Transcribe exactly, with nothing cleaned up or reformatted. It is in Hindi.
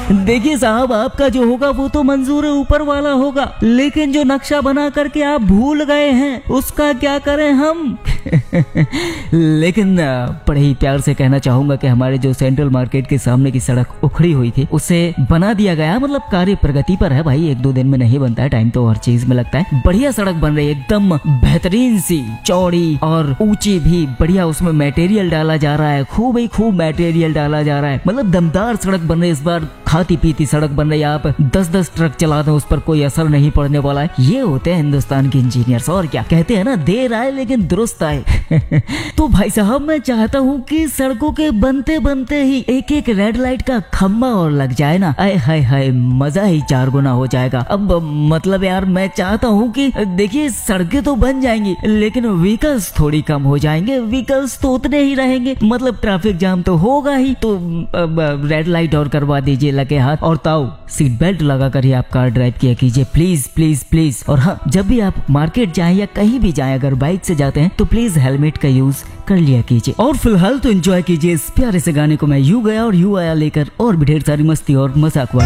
देखिए साहब, आपका जो होगा वो तो मंजूर ऊपर वाला होगा, लेकिन जो नक्शा बना करके आप भूल गए हैं उसका क्या करें हम। लेकिन बड़े ही प्यार से कहना चाहूंगा कि हमारे जो सेंट्रल मार्केट के सामने की सड़क उखड़ी हुई थी उसे बना दिया गया। मतलब कार्य प्रगति पर है भाई, एक दो दिन में नहीं बनता है, टाइम तो हर चीज में लगता है। बढ़िया सड़क बन रही है, एकदम बेहतरीन सी, चौड़ी और ऊंची भी, बढ़िया उसमें मटेरियल डाला जा रहा है, खूब ही खूब मटेरियल डाला जा रहा है। मतलब दमदार सड़क बन रही है इस बार, खाती पीती सड़क बन रही है। आप दस दस ट्रक चला दें उस पर कोई असर नहीं पड़ने वाला है। ये होते हैं हिंदुस्तान के इंजीनियर्स, और क्या कहते हैं ना, देर आए लेकिन दुरुस्त आए। तो भाई साहब, मैं चाहता हूँ कि सड़कों के बनते बनते ही एक एक रेड लाइट का खम्बा और लग जाए ना, आए हाय हाय, मजा ही चार गुना हो जाएगा। अब मतलब यार, मैं चाहता हूँ कि देखिए सड़कें तो बन जाएंगी लेकिन व्हीकल्स थोड़ी कम हो जाएंगे, व्हीकल्स तो उतने ही रहेंगे, मतलब ट्रैफिक जाम तो होगा ही। तो रेड लाइट और करवा दीजिए लगे हाथ, और ताऊ सीट बेल्ट लगा कर ही आप कार ड्राइव किया कीजिए, प्लीज प्लीज प्लीज। और हाँ, जब भी आप मार्केट जाएं या कहीं भी जाएं, अगर बाइक से जाते हैं तो प्लीज हेलमेट का यूज कर लिया कीजिए। और फिलहाल तो एंजॉय कीजिए इस प्यारे से गाने को मैं यूं गया और यूं आया लेकर, और भी ढेर सारी मस्ती और मजाक वाली